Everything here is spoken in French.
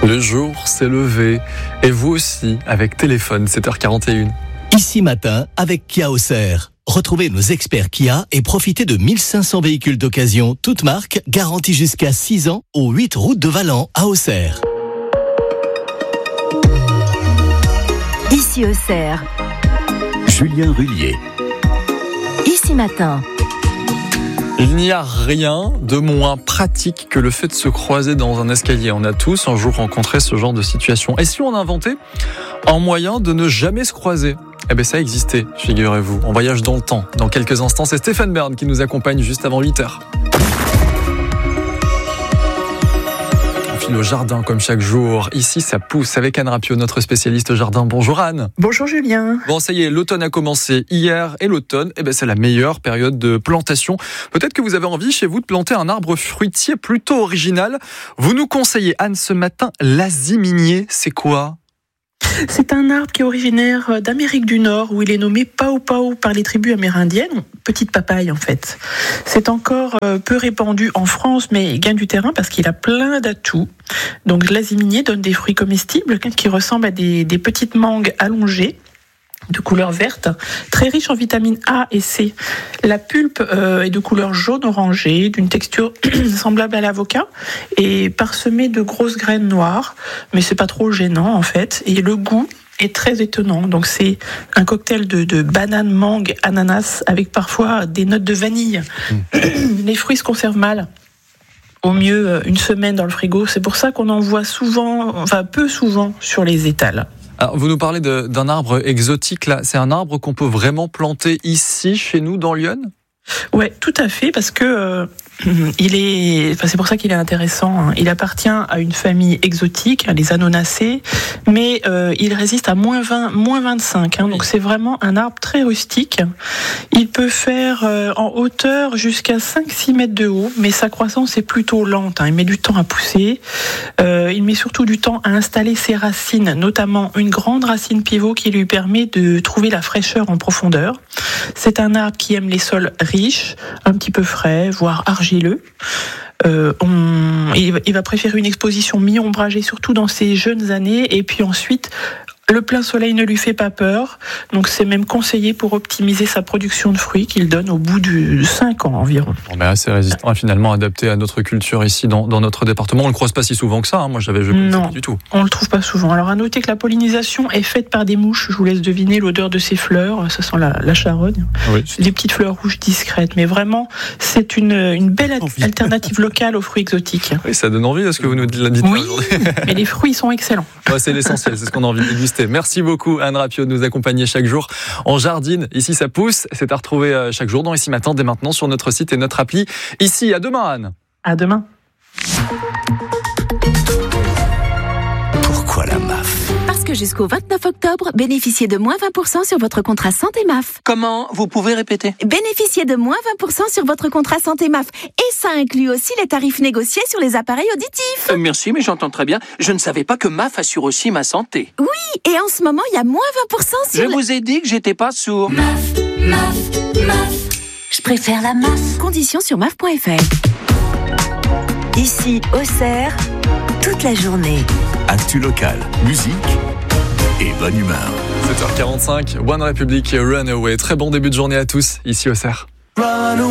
Le jour s'est levé, et vous aussi, avec téléphone, 7h41. Ici matin, avec Kia Auxerre. Retrouvez nos experts Kia et profitez de 1500 véhicules d'occasion, toutes marques, garantis jusqu'à 6 ans, aux 8 routes de Valent à Auxerre. Ici Auxerre. Julien Rullier. Ici matin. Il n'y a rien de moins pratique que le fait de se croiser dans un escalier. On a tous un jour rencontré ce genre de situation. Et si on inventait un moyen de ne jamais se croiser ? Eh bien ça existait, figurez-vous. On voyage dans le temps. Dans quelques instants, c'est Stéphane Bern qui nous accompagne juste avant 8h. Le jardin comme chaque jour. Ici, ça pousse avec Anne Rapio, notre spécialiste jardin. Bonjour Anne. Bonjour Julien. Bon, ça y est, l'automne a commencé hier et l'automne, c'est la meilleure période de plantation. Peut-être que vous avez envie chez vous de planter un arbre fruitier plutôt original. Vous nous conseillez, Anne, ce matin, l'aziminier. C'est quoi ? C'est un arbre qui est originaire d'Amérique du Nord, où il est nommé Pau Pau par les tribus amérindiennes, petite papaye en fait. C'est encore peu répandu en France, mais il gagne du terrain parce qu'il a plein d'atouts. Donc l'aziminier donne des fruits comestibles qui ressemblent à des petites mangues allongées, de couleur verte, très riche en vitamines A et C. La pulpe est de couleur jaune orangée, d'une texture semblable à l'avocat et parsemée de grosses graines noires, mais c'est pas trop gênant en fait. Et le goût est très étonnant. Donc c'est un cocktail de banane, mangue, ananas avec parfois des notes de vanille. Les fruits se conservent mal. Au mieux une semaine dans le frigo. C'est pour ça qu'on en voit peu souvent sur les étals. Alors, vous nous parlez d'un arbre exotique, là. C'est un arbre qu'on peut vraiment planter ici, chez nous, dans Lyon ? Ouais, tout à fait, parce que c'est pour ça qu'il est intéressant. Il appartient à une famille exotique, les Anonacées, mais il résiste à moins 20, moins 25. Donc c'est vraiment un arbre très rustique. Il peut faire en hauteur jusqu'à 5-6 mètres de haut, mais sa croissance est plutôt lente. Il met du temps à pousser. Il met surtout du temps à installer ses racines, notamment une grande racine pivot qui lui permet de trouver la fraîcheur en profondeur. C'est un arbre qui aime les sols riches, un petit peu frais, voire argileux. Il va préférer une exposition mi-ombragée, surtout dans ses jeunes années, et puis ensuite le plein soleil ne lui fait pas peur, donc c'est même conseillé pour optimiser sa production de fruits qu'il donne au bout de 5 ans environ. Assez résistant et finalement adapté à notre culture ici dans notre département. On ne le croise pas si souvent que ça, Moi je ne connaissais pas du tout. On ne le trouve pas souvent. Alors à noter que la pollinisation est faite par des mouches. Je vous laisse deviner l'odeur de ces fleurs. Ça sent la charogne. Oui. Des petites fleurs rouges discrètes. Mais vraiment, c'est une belle alternative locale aux fruits exotiques. Oui, ça donne envie, est-ce que vous nous dites aujourd'hui. Mais les fruits sont excellents. C'est l'essentiel, c'est ce qu'on a envie de déguster. Merci beaucoup Anne Rapio de nous accompagner chaque jour en jardine. Ici ça pousse, c'est à retrouver chaque jour dans Ici Matin dès maintenant sur notre site et notre appli. Ici, à demain Anne. À demain. Pourquoi la MAF ? Parce que jusqu'au 29 octobre, bénéficiez de moins 20% sur votre contrat santé MAF. Comment ? Vous pouvez répéter ? Bénéficiez de moins 20% sur votre contrat santé MAF. Et ça inclut aussi les tarifs négociés sur les appareils auditifs. Merci, mais j'entends très bien. Je ne savais pas que MAF assure aussi ma santé. Oui, et en ce moment, il y a moins 20% sur... Je vous ai dit que j'étais pas sourd. MAF. Je préfère la MAF. Conditions sur MAF.fr. Ici, Auxerre, toute la journée. Actu local, musique et bonne humeur. 7h45, One Republic et Runaway. Très bon début de journée à tous, ici Auxerre.